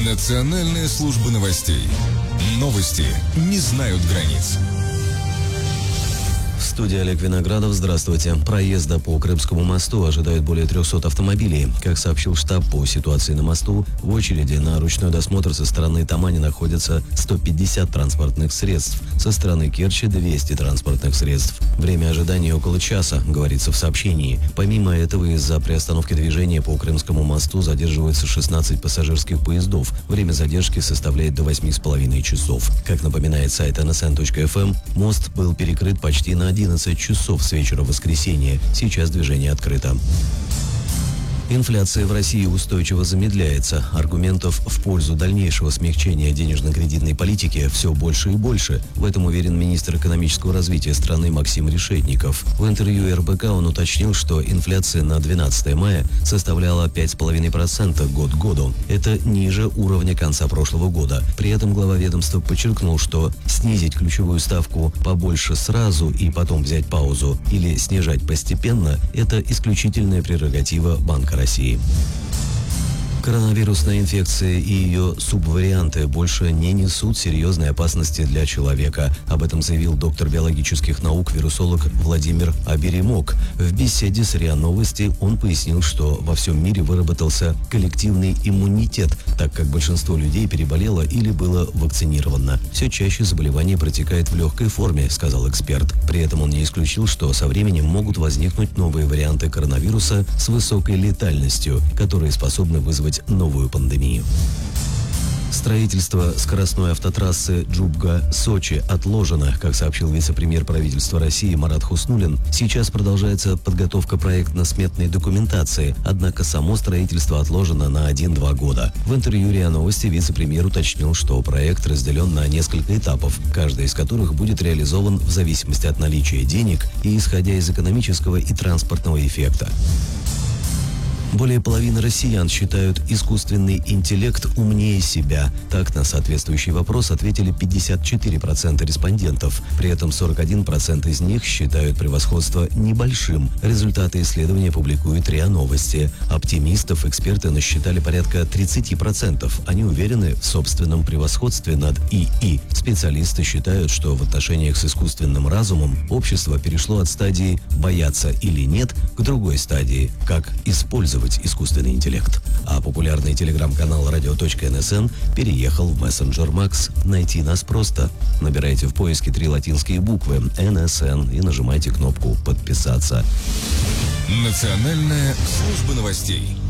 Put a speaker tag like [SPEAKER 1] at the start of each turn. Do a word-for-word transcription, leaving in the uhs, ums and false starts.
[SPEAKER 1] Национальная служба новостей. Новости не знают границ.
[SPEAKER 2] В студии Олег Виноградов. Здравствуйте. Проезда по Крымскому мосту ожидают более трехсот автомобилей. Как сообщил штаб по ситуации на мосту, в очереди на ручной досмотр со стороны Тамани находятся сто пятьдесят транспортных средств. Со стороны Керчи двести транспортных средств. Время ожидания около часа, говорится в сообщении. Помимо этого, из-за приостановки движения по Крымскому мосту задерживаются шестнадцать пассажирских поездов. Время задержки составляет до восьми с половиной часов. Как напоминает сайт эн эс эн точка эф эм, мост был перекрыт почти на одиннадцать часов с вечера воскресенья. Сейчас движение открыто. Инфляция в России устойчиво замедляется. Аргументов в пользу дальнейшего смягчения денежно-кредитной политики все больше и больше. В этом уверен министр экономического развития страны Максим Решетников. В интервью эр бэ ка он уточнил, что инфляция на двенадцатое мая составляла пять целых пять десятых процента год к году. Это ниже уровня конца прошлого года. При этом глава ведомства подчеркнул, что снизить ключевую ставку побольше сразу и потом взять паузу или снижать постепенно – это исключительная прерогатива Банка России. Коронавирусная инфекция и ее субварианты больше не несут серьезной опасности для человека. Об этом заявил доктор биологических наук, вирусолог Владимир Аберемок. В беседе с РИА Новости он пояснил, что во всем мире выработался коллективный иммунитет, так как большинство людей переболело или было вакцинировано. Все чаще заболевание протекает в легкой форме, сказал эксперт. При этом он не исключил, что со временем могут возникнуть новые варианты коронавируса с высокой летальностью, которые способны вызвать новую пандемию. Строительство скоростной автотрассы Джубга-Сочи отложено. Как сообщил вице-премьер правительства России Марат Хуснуллин, сейчас продолжается подготовка проектно-сметной документации, однако само строительство отложено на один-два года. В интервью РИА Новости вице-премьер уточнил, что проект разделен на несколько этапов, каждый из которых будет реализован в зависимости от наличия денег и исходя из экономического и транспортного эффекта. Более половины россиян считают искусственный интеллект умнее себя. Так, на соответствующий вопрос ответили пятьдесят четыре процента респондентов. При этом сорок один процент из них считают превосходство небольшим. Результаты исследования публикует РИА Новости. Оптимистов эксперты насчитали порядка тридцать процентов. Они уверены в собственном превосходстве над ИИ. Специалисты считают, что в отношениях с искусственным разумом общество перешло от стадии «бояться или нет» к другой стадии «как использовать искусственный интеллект». А популярный телеграм-канал радио точка эн эс эн переехал в мессенджер Макс. Найти нас просто. Набирайте в поиске три латинские буквы эн эс эн и нажимайте кнопку «Подписаться».
[SPEAKER 1] Национальная служба новостей.